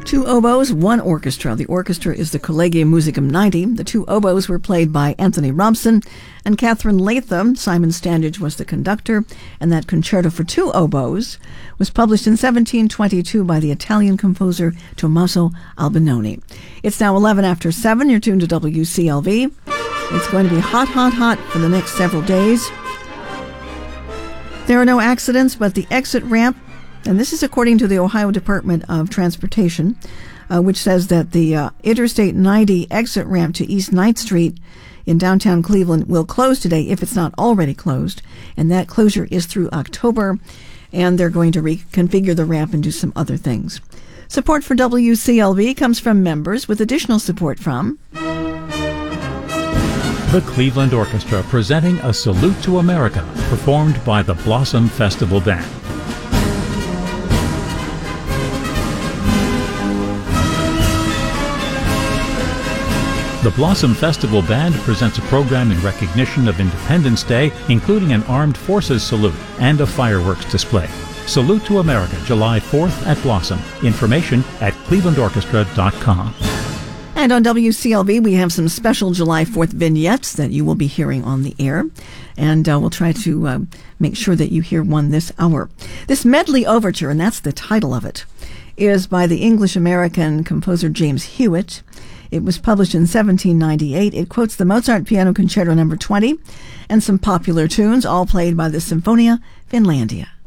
2 oboes, 1 orchestra. The orchestra is the Collegium Musicum 90. The 2 oboes were played by Anthony Robson and Catherine Latham. Simon Standage was the conductor, and that concerto for 2 oboes was published in 1722 by the Italian composer Tommaso Albinoni. It's now 11 after 7. You're tuned to WCLV. It's going to be hot, hot, hot for the next several days. There are no accidents, but the exit ramp, and this is according to the Ohio Department of Transportation, which says that the Interstate 90 exit ramp to East 9th Street in downtown Cleveland will close today if it's not already closed. And that closure is through October, and they're going to reconfigure the ramp and do some other things. Support for WCLV comes from members, with additional support from the Cleveland Orchestra, presenting A Salute to America, performed by the Blossom Festival Band. The Blossom Festival Band presents a program in recognition of Independence Day, including an Armed Forces salute and a fireworks display. Salute to America, July 4th at Blossom. Information at clevelandorchestra.com. And on WCLV, we have some special July 4th vignettes that you will be hearing on the air. And we'll try to make sure that you hear one this hour. This medley overture, and that's the title of it, is by the English-American composer James Hewitt. It was published in 1798. It quotes the Mozart Piano Concerto No. 20 and some popular tunes, all played by the Sinfonia Finlandia.